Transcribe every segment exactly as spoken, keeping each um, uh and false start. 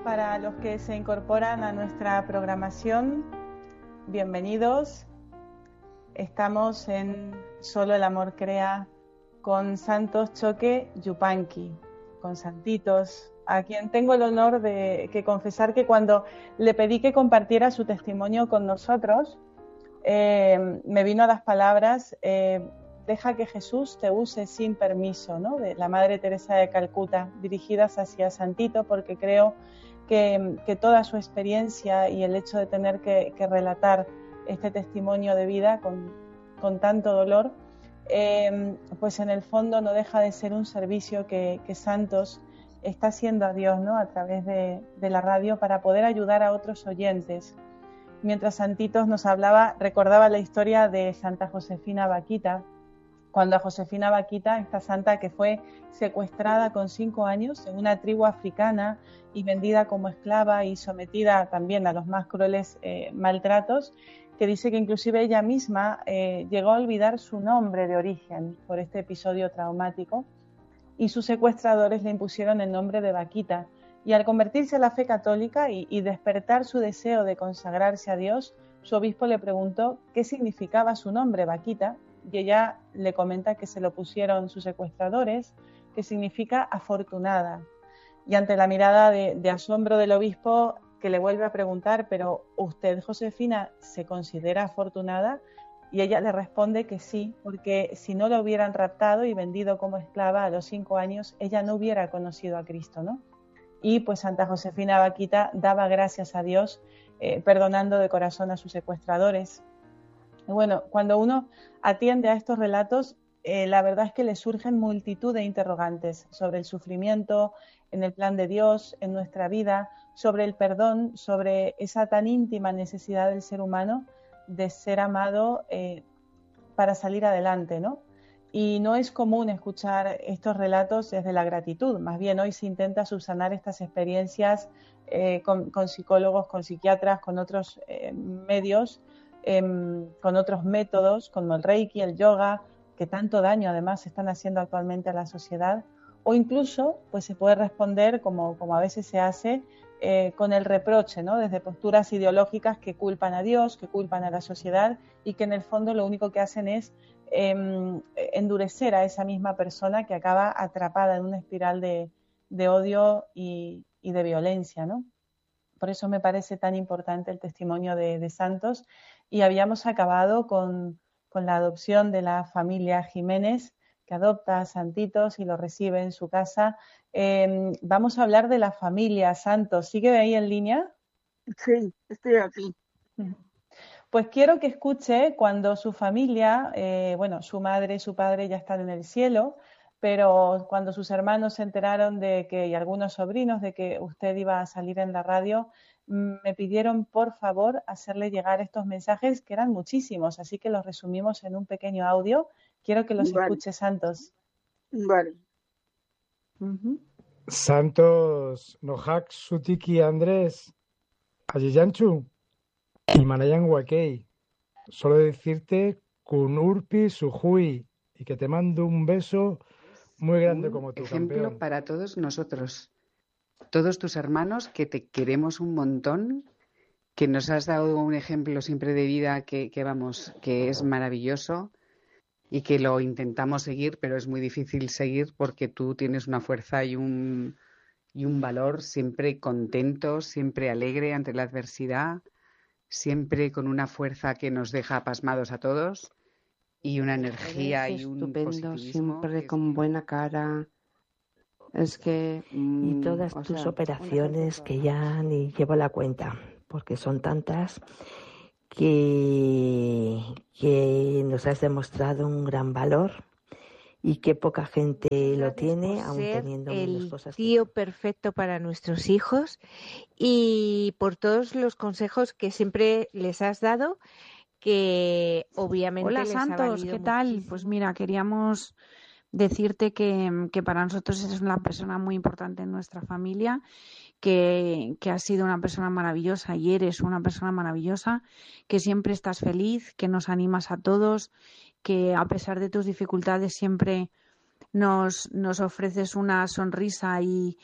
Para los que se incorporan a nuestra programación, bienvenidos. Estamos en Solo el Amor Crea con Santos Choque Yupanqui, con Santitos, a quien tengo el honor de que confesar que cuando le pedí que compartiera su testimonio con nosotros, eh, me vino a las palabras, eh, deja que Jesús te use sin permiso, ¿no?, de la Madre Teresa de Calcuta, dirigidas hacia Santito, porque creo que, que toda su experiencia y el hecho de tener que, que relatar este testimonio de vida con, con tanto dolor, eh, pues en el fondo no deja de ser un servicio que, que Santos está haciendo a Dios, ¿no?, a través de, de la radio, para poder ayudar a otros oyentes. Mientras Santitos nos hablaba, recordaba la historia de Santa Josefina Baquita, cuando a Josefina Baquita, esta santa que fue secuestrada con cinco años en una tribu africana y vendida como esclava y sometida también a los más crueles eh, maltratos, que dice que inclusive ella misma eh, llegó a olvidar su nombre de origen por este episodio traumático, y sus secuestradores le impusieron el nombre de Baquita, y al convertirse a la fe católica y, y despertar su deseo de consagrarse a Dios, su obispo le preguntó qué significaba su nombre, Baquita, y ella le comenta que se lo pusieron sus secuestradores, que significa afortunada. Y ante la mirada de, de asombro del obispo, que le vuelve a preguntar, pero ¿usted, Josefina, se considera afortunada? Y ella le responde que sí, porque si no la hubieran raptado y vendido como esclava a los cinco años, ella no hubiera conocido a Cristo, ¿no? Y pues Santa Josefina Baquita daba gracias a Dios, eh, perdonando de corazón a sus secuestradores. Y bueno, cuando uno atiende a estos relatos, eh, la verdad es que le surgen multitud de interrogantes sobre el sufrimiento, en el plan de Dios, en nuestra vida, sobre el perdón, sobre esa tan íntima necesidad del ser humano de ser amado eh, para salir adelante, ¿no? Y no es común escuchar estos relatos desde la gratitud, más bien hoy se intenta subsanar estas experiencias eh, con, con psicólogos, con psiquiatras, con otros eh, medios, eh, con otros métodos, como el Reiki, el yoga, que tanto daño además están haciendo actualmente a la sociedad, o incluso pues se puede responder, como, como a veces se hace, eh, con el reproche, ¿no?, desde posturas ideológicas que culpan a Dios, que culpan a la sociedad, y que en el fondo lo único que hacen es eh, endurecer a esa misma persona que acaba atrapada en una espiral de, de odio y, y de violencia, ¿no? Por eso me parece tan importante el testimonio de, de Santos. Y habíamos acabado con, con la adopción de la familia Jiménez, que adopta a Santitos y lo recibe en su casa. Eh, vamos a hablar de la familia Santos. ¿Sigue ahí en línea? Sí, estoy aquí. Pues quiero que escuche cuando su familia, eh, bueno, su madre y su padre ya están en el cielo, pero cuando sus hermanos se enteraron de que, y algunos sobrinos, de que usted iba a salir en la radio, me pidieron por favor hacerle llegar estos mensajes, que eran muchísimos, así que los resumimos en un pequeño audio. Quiero que los Vale. escuche, Santos. Vale. Uh-huh. Santos Nojak Sutiki Andrés Ayiyanchu y Manayan Wakei. Solo decirte Kunurpi Sujuy y que te mando un beso muy grande un como tu ejemplo campeón. Para todos nosotros, todos tus hermanos, que te queremos un montón, que nos has dado un ejemplo siempre de vida que, que vamos, que es maravilloso y que lo intentamos seguir, pero es muy difícil seguir porque tú tienes una fuerza y un, y un valor siempre contento, siempre alegre ante la adversidad, siempre con una fuerza que nos deja pasmados a todos y una energía Eres y un estupendo, positivismo. siempre con buena cara. Es que... Y mm, todas o tus sea, operaciones, que ya ni llevo la cuenta, porque son tantas, que, que nos has demostrado un gran valor y que poca gente lo tiene, aún teniendo menos cosas. El tío perfecto para nuestros hijos, y por todos los consejos que siempre les has dado, que obviamente Hola les Santos, ha valido ¿qué tal? muchísimo. Pues mira, queríamos decirte que, que para nosotros eres una persona muy importante en nuestra familia, que, que has sido una persona maravillosa y eres una persona maravillosa, que siempre estás feliz, que nos animas a todos, que a pesar de tus dificultades siempre nos, nos ofreces una sonrisa y,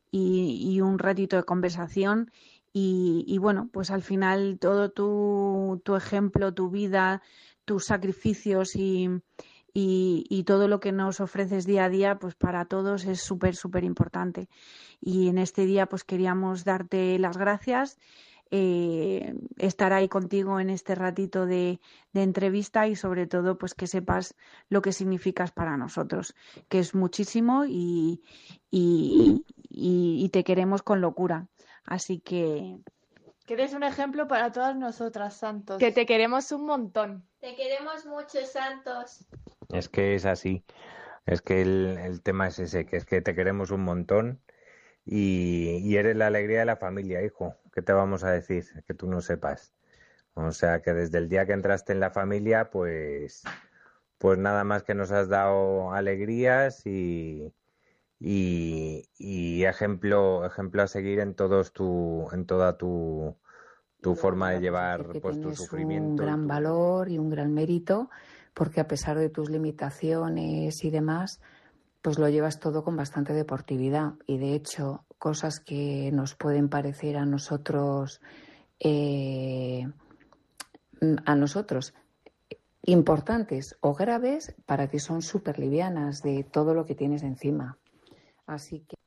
y, y un ratito de conversación. Y, y bueno, pues al final todo tu, tu ejemplo, tu vida, tus sacrificios y, y, y todo lo que nos ofreces día a día, pues para todos es súper, súper importante. Y en este día pues queríamos darte las gracias, eh, estar ahí contigo en este ratito de, de entrevista y sobre todo pues que sepas lo que significas para nosotros, que es muchísimo y, y, y, y te queremos con locura. Así que... Que eres un ejemplo para todas nosotras, Santos. Que te queremos un montón. Te queremos mucho, Santos. Es que es así. Es que el, el tema es ese, que es que te queremos un montón y, y eres la alegría de la familia, hijo. ¿Qué te vamos a decir? Que tú no sepas. O sea, que desde el día que entraste en la familia, pues, pues nada más que nos has dado alegrías y... Y, y ejemplo ejemplo a seguir en todos tu en toda tu tu forma de llevar pues tu sufrimiento. Un gran valor y un gran mérito, porque a pesar de tus limitaciones y demás, pues lo llevas todo con bastante deportividad. Y de hecho, cosas que nos pueden parecer a nosotros eh, a nosotros importantes o graves, para ti son súper livianas de todo lo que tienes encima. Así que...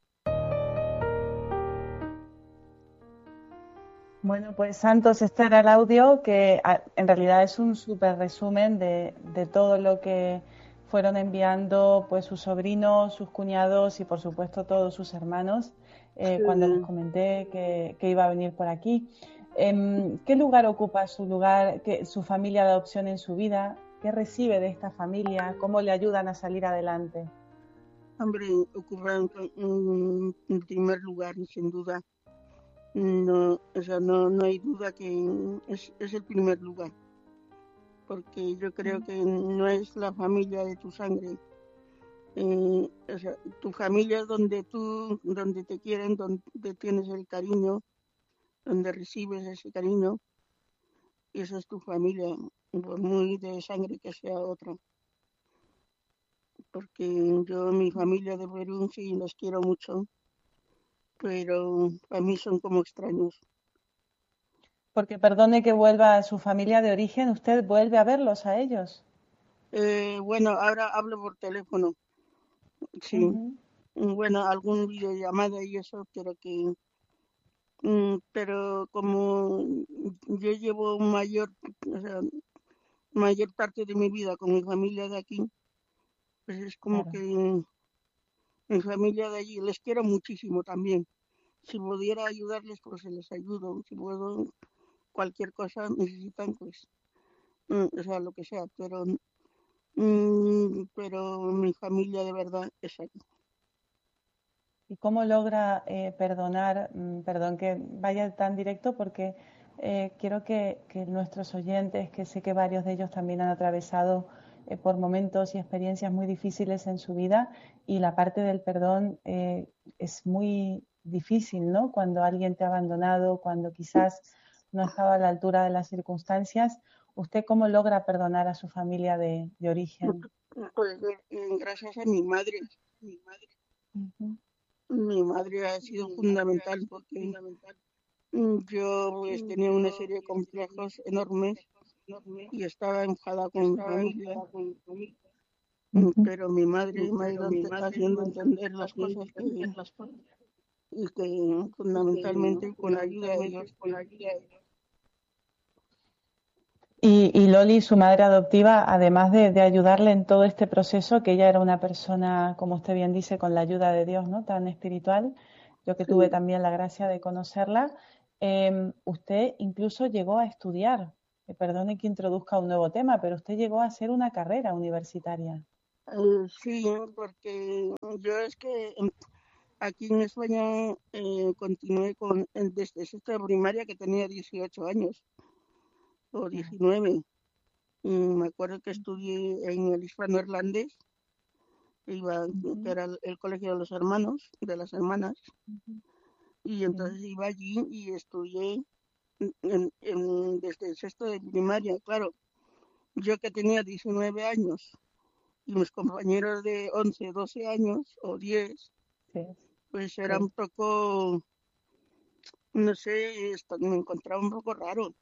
Bueno, pues Santos, este era el audio que a, en realidad es un súper resumen de, de todo lo que fueron enviando pues sus sobrinos, sus cuñados y por supuesto todos sus hermanos eh, sí. cuando les comenté que, que iba a venir por aquí. Eh, ¿Qué lugar ocupa su lugar, que, su familia de adopción en su vida? ¿Qué recibe de esta familia? ¿Cómo le ayudan a salir adelante? Hombre, ocupan un, un primer lugar, sin duda. No, o sea, no, no hay duda que es, es el primer lugar. Porque yo creo que no es la familia de tu sangre. Eh, o sea, tu familia es donde tú, donde te quieren, donde tienes el cariño, donde recibes ese cariño. Y esa es tu familia, por muy de sangre que sea otra. Porque yo, mi familia de Perú, sí, los quiero mucho, pero a mí son como extraños. Porque perdone que vuelva a su familia de origen, ¿usted vuelve a verlos a ellos? Eh, bueno, ahora hablo por teléfono, sí. Uh-huh. Bueno, algún videollamada y eso, pero que... Mm, pero como yo llevo mayor, o sea, mayor parte de mi vida con mi familia de aquí, pues es como claro. que mi familia de allí les quiero muchísimo también. Si pudiera ayudarles, pues se les ayudo. Si puedo, cualquier cosa necesitan, pues, mm, o sea, lo que sea. Pero, mm, pero mi familia de verdad es aquí. ¿Y cómo logra eh, perdonar? Mm, perdón que vaya tan directo porque eh, quiero que, que nuestros oyentes, que sé que varios de ellos también han atravesado eh, por momentos y experiencias muy difíciles en su vida, y la parte del perdón eh, es muy difícil, ¿no? Cuando alguien te ha abandonado, cuando quizás no estaba a la altura de las circunstancias. ¿Usted cómo logra perdonar a su familia de, de origen? Pues gracias a mi madre. Mi madre. Uh-huh. Mi madre ha sido fundamental porque yo pues tenía una serie de complejos enormes y estaba enfadada con mi familia, pero mi madre me ha ido haciendo entender las cosas que, y que fundamentalmente con la ayuda de Dios, con la ayuda de Dios. Y, y Loli, su madre adoptiva, además de, de ayudarle en todo este proceso, que ella era una persona, como usted bien dice, con la ayuda de Dios, ¿no? Tan espiritual, yo que sí. tuve también la gracia de conocerla, eh, usted incluso llegó a estudiar, eh, perdone que introduzca un nuevo tema, pero usted llegó a hacer una carrera universitaria. Uh, sí, porque yo es que aquí en España eh, continué con desde sexto de primaria, que tenía dieciocho años. O diecinueve. Y me acuerdo que estudié en el hispano-irlandés, iba, uh-huh. que era el, el colegio de los hermanos, de las hermanas, uh-huh. y entonces uh-huh. iba allí y estudié en, en, desde el sexto de primaria. Claro, yo que tenía diecinueve años y mis compañeros de once, doce años o diez, sí. pues era un poco, no sé, esto me encontraba un poco raro,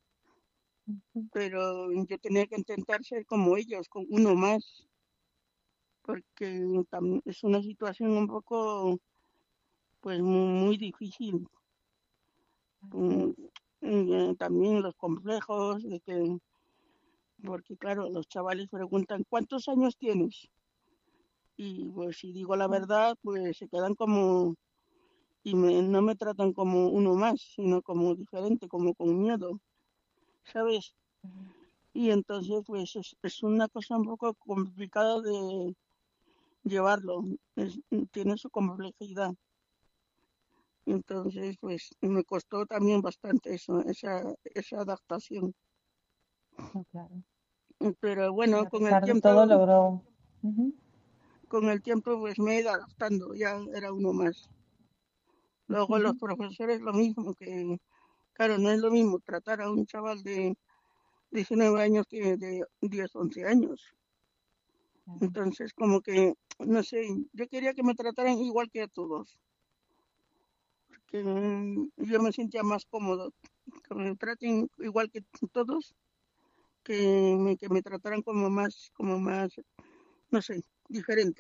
pero yo tenía que intentar ser como ellos, con uno más, porque tam- es una situación un poco, pues muy, muy difícil. Mm, y, eh, también los complejos de que, porque claro, los chavales preguntan, ¿cuántos años tienes? Y pues si digo la verdad, pues se quedan como, y me- no me tratan como uno más, sino como diferente, como con miedo, ¿sabes? Y entonces pues es, es una cosa un poco complicada de llevarlo, es- tiene su complejidad. Entonces pues me costó también bastante eso, esa, esa adaptación. Claro. Pero Y bueno, a con el pesar de todo tiempo, logró. Ujú. con el tiempo pues me he ido adaptando, ya era uno más. Luego los Ujú. profesores lo mismo, que claro, no es lo mismo tratar a un chaval de diecinueve años que de diez once años. Entonces, como que, no sé, yo quería que me trataran igual que a todos, que mm, yo me sentía más cómodo, que me traten igual que todos, que me, que me trataran como más, como más, no sé, diferente.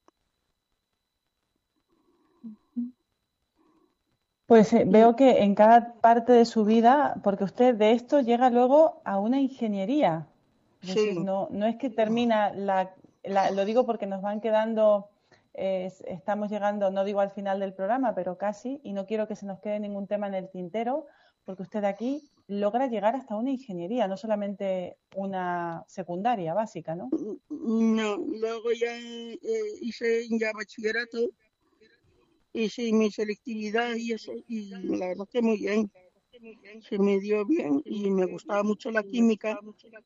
Pues eh, Y veo que en cada parte de su vida, porque usted de esto llega luego a una ingeniería. Es decir, sí, no, no es que termina la, la- lo digo porque nos van quedando, eh, es- estamos llegando, no digo al final del programa, pero casi, y no quiero que se nos quede ningún tema en el tintero, porque usted aquí logra llegar hasta una ingeniería, no solamente una secundaria básica, ¿no? no, luego ya eh, hice ya bachillerato, hice mi selectividad y eso, y la verdad que muy bien, se me dio bien y me gustaba mucho la química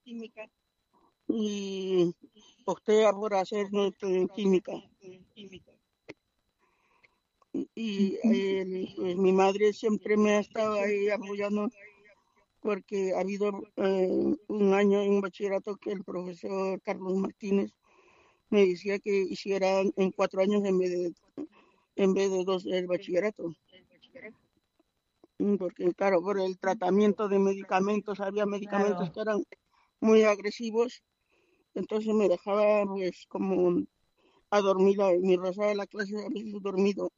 y opté por hacer eh, química. Y eh, pues, mi madre siempre me ha estado ahí apoyando porque ha habido eh, un año en bachillerato que el profesor Carlos Martínez me decía que hiciera en cuatro años en vez de, en vez de dos el bachillerato. Mm, Porque claro, por el tratamiento de medicamentos, había medicamentos Claro. que eran muy agresivos, entonces me dejaba pues como a dormir, me rozaba la clase a veces dormido.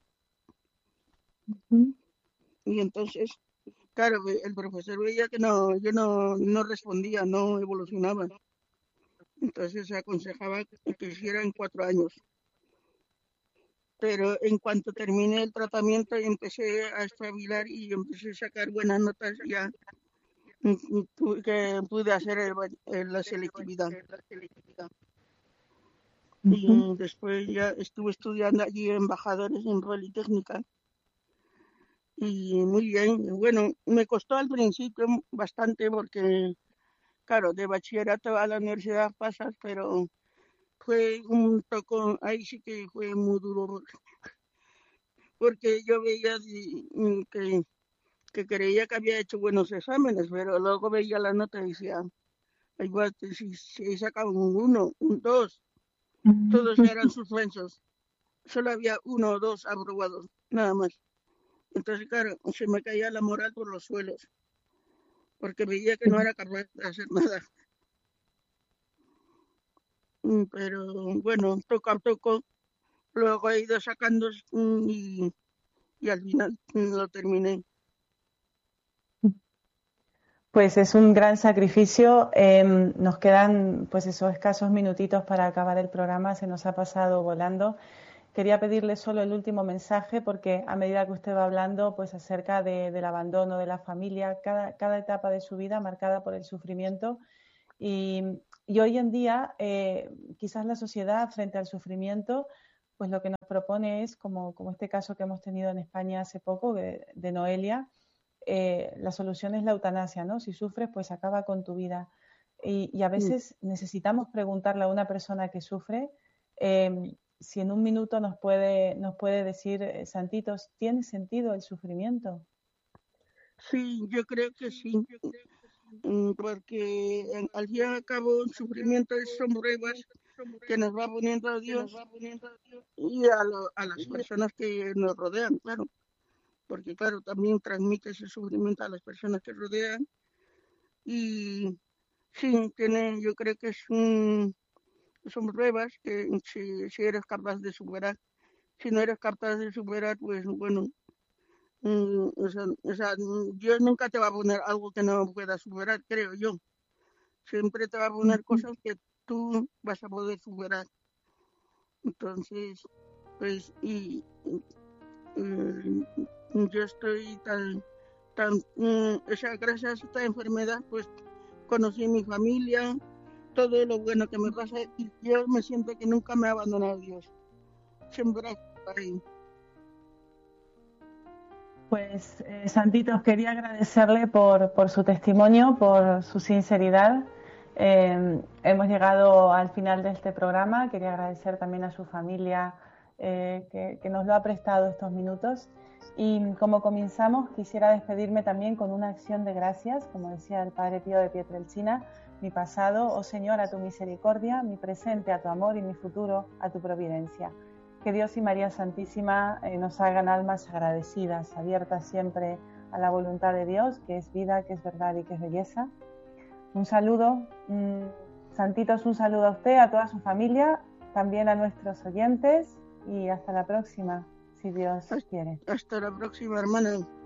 Y entonces, claro, ve- el profesor veía que no, yo no, no respondía, no evolucionaba. Entonces se aconsejaba que hiciera en cuatro años. Pero en cuanto terminé el tratamiento y empecé a espabilar y empecé a sacar buenas notas, ya mm, mm, tuve que pude hacer el ba- eh, la selectividad. Ujú. Y después ya estuve estudiando allí embajadores en Politécnica. Y muy bien, bueno, me costó al principio bastante porque, claro, de bachillerato a la universidad pasas, pero fue un toco, ahí sí que fue muy duro porque porque yo veía di- mm, que, que creía que había hecho buenos exámenes, pero luego veía la nota y decía, igual que si, si sacaba un uno, un dos, todos eran suspensos, solo había uno o dos aprobados, nada más. Entonces, claro, se me caía la moral por los suelos, porque veía que no era capaz de hacer nada. Mm, Pero bueno, toco a poco, luego he ido sacando mm, y, y al final mm, lo terminé. Pues es un gran sacrificio. Em, nos quedan pues esos escasos minutitos para acabar el programa. Se nos ha pasado volando. Quería pedirle solo el último mensaje porque a medida que usted va hablando pues acerca de- del abandono de la familia, cada, cada etapa de su vida marcada por el sufrimiento y, y hoy en día eh, quizás la sociedad frente al sufrimiento pues lo que nos propone es como, como este caso que hemos tenido en España hace poco de, de Noelia, eh, la solución es la eutanasia, ¿no? Si sufres, pues acaba con tu vida. Y, y a Mm, veces necesitamos preguntarle a una persona que sufre eh, si en un minuto nos puede, nos puede decir, eh, Santitos, ¿tiene sentido el sufrimiento? Sí, yo creo que sí, mm, porque en- al fin y al cabo el sufrimiento son pruebas que nos va poniendo Dios y a, lo, a las personas que nos rodean, claro, porque claro, también transmite ese sufrimiento a las personas que rodean y sí, tiene, yo creo que es un, son pruebas que si, si eres capaz de superar, si no eres capaz de superar, pues bueno, mm, o sea, o sea, Dios nunca te va a poner algo que no puedas superar, creo yo. Siempre te va a poner cosas que tú vas a poder superar. Entonces, pues, y, y, y yo estoy tan, tan, mm, o sea, gracias a esta enfermedad, pues, conocí a mi familia, todo lo bueno que me pasa, y yo me siento que nunca me ha abandonado Dios. Siempre ha estado ahí. Pues, eh, Santitos, quería agradecerle por, por su testimonio, por su sinceridad. Eh, hemos llegado al final de este programa. Quería agradecer también a su familia eh, que, que nos lo ha prestado estos minutos. Y como comenzamos, quisiera despedirme también con una acción de gracias, como decía el Padre Pío de Pietrelcina: mi pasado, oh Señor, a tu misericordia; mi presente, a tu amor; y mi futuro, a tu providencia. Que Dios y María Santísima eh, nos hagan almas agradecidas, abiertas siempre a la voluntad de Dios, que es vida, que es verdad y que es belleza. Un saludo, mmm, Santitos, un saludo a usted, a toda su familia, también a nuestros oyentes, y hasta la próxima, si Dios quiere. Hasta la próxima, hermana.